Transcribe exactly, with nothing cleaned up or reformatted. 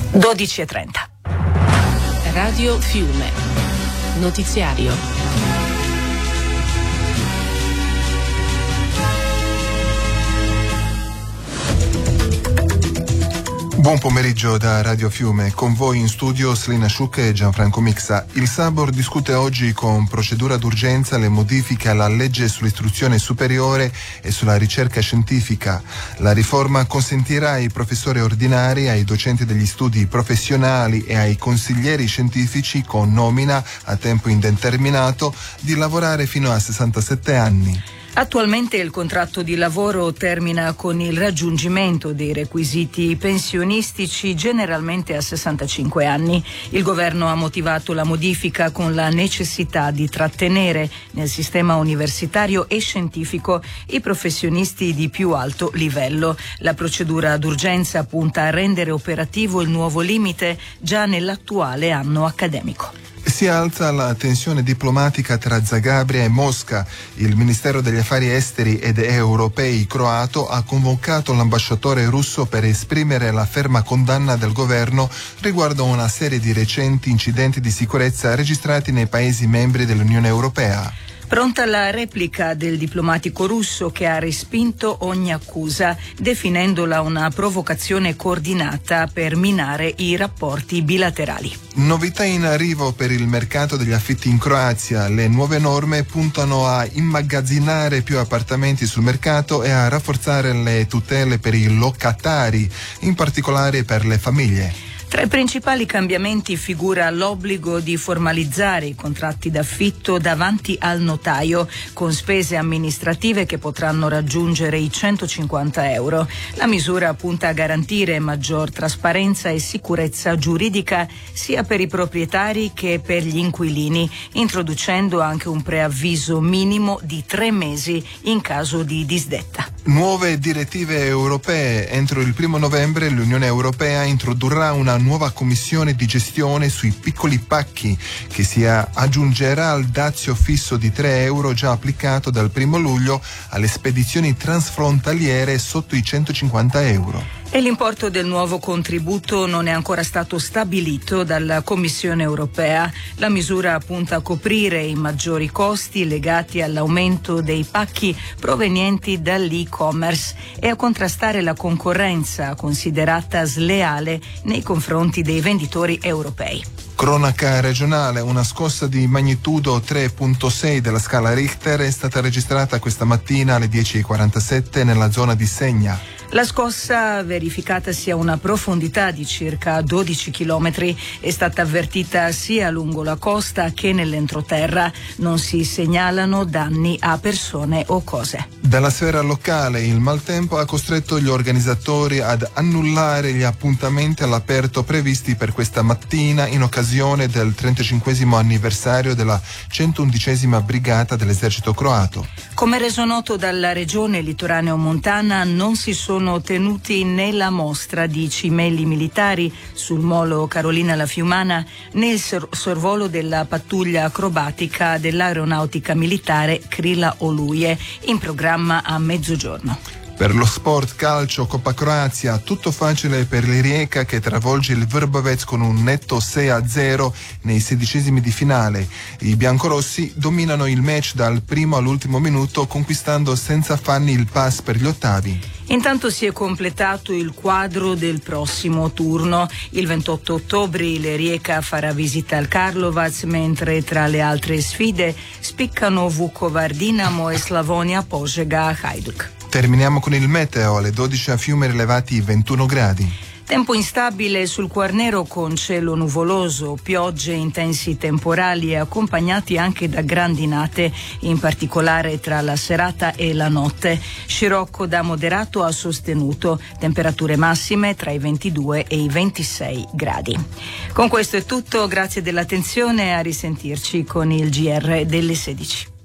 dodici e trenta. Radio Fiume. Notiziario. Buon pomeriggio da Radio Fiume, con voi in studio Selina Sciuc e Gianfranco Mixa. Il Sabor discute oggi con procedura d'urgenza le modifiche alla legge sull'istruzione superiore e sulla ricerca scientifica. La riforma consentirà ai professori ordinari, ai docenti degli studi professionali e ai consiglieri scientifici con nomina a tempo indeterminato di lavorare fino a sessantasette anni. Attualmente il contratto di lavoro termina con il raggiungimento dei requisiti pensionistici, generalmente a sessantacinque anni. Il governo ha motivato la modifica con la necessità di trattenere nel sistema universitario e scientifico i professionisti di più alto livello. La procedura d'urgenza punta a rendere operativo il nuovo limite già nell'attuale anno accademico. Si alza la tensione diplomatica tra Zagabria e Mosca. Il Ministero degli Affari Esteri ed Europei croato ha convocato l'ambasciatore russo per esprimere la ferma condanna del governo riguardo a una serie di recenti incidenti di sicurezza registrati nei Paesi membri dell'Unione Europea. Pronta la replica del diplomatico russo che ha respinto ogni accusa, definendola una provocazione coordinata per minare i rapporti bilaterali. Novità in arrivo per il mercato degli affitti in Croazia. Le nuove norme puntano a immagazzinare più appartamenti sul mercato e a rafforzare le tutele per i locatari, in particolare per le famiglie. Tra i principali cambiamenti figura l'obbligo di formalizzare i contratti d'affitto davanti al notaio, con spese amministrative che potranno raggiungere i centocinquanta euro. La misura punta a garantire maggior trasparenza e sicurezza giuridica sia per i proprietari che per gli inquilini, introducendo anche un preavviso minimo di tre mesi in caso di disdetta. Nuove direttive europee. Entro il primo novembre l'Unione Europea introdurrà una nuova commissione di gestione sui piccoli pacchi che si aggiungerà al dazio fisso di tre euro già applicato dal primo luglio alle spedizioni transfrontaliere sotto i centocinquanta euro. E l'importo del nuovo contributo non è ancora stato stabilito dalla Commissione europea. La misura punta a coprire i maggiori costi legati all'aumento dei pacchi provenienti dall'e-commerce e a contrastare la concorrenza considerata sleale nei confronti dei venditori europei. Cronaca regionale, una scossa di magnitudo tre virgola sei della scala Richter è stata registrata questa mattina alle dieci e quarantasette nella zona di Segna. La scossa, verificatasi a una profondità di circa dodici chilometri, è stata avvertita sia lungo la costa che nell'entroterra. Non si segnalano danni a persone o cose. Dalla sfera locale, il maltempo ha costretto gli organizzatori ad annullare gli appuntamenti all'aperto previsti per questa mattina in occasione del trentacinquesimo anniversario della centoundicesima brigata dell'esercito croato. Come reso noto dalla regione litoraneo-montana, non si sono tenuti né la mostra di cimeli militari sul molo Carolina la Fiumana né il sor- sorvolo della pattuglia acrobatica dell'aeronautica militare Krila Oluje, in programma a mezzogiorno. Per lo sport calcio Coppa Croazia, tutto facile per il Rijeka che travolge il Vrbovec con un netto sei a zero nei sedicesimi di finale. I biancorossi dominano il match dal primo all'ultimo minuto, conquistando senza affanni il pass per gli ottavi. Intanto si è completato il quadro del prossimo turno. Il ventotto ottobre il Rijeka farà visita al Karlovac, mentre tra le altre sfide spiccano Vukovar Dinamo e Slavonia Požega Hajduk. Terminiamo con il meteo, alle dodici a Fiume rilevati ventuno gradi. Tempo instabile sul Quarnero con cielo nuvoloso, piogge, intensi temporali accompagnati anche da grandinate, in particolare tra la serata e la notte. Scirocco da moderato a sostenuto, temperature massime tra i ventidue e i ventisei gradi. Con questo è tutto, grazie dell'attenzione, a risentirci con il G R delle sedici.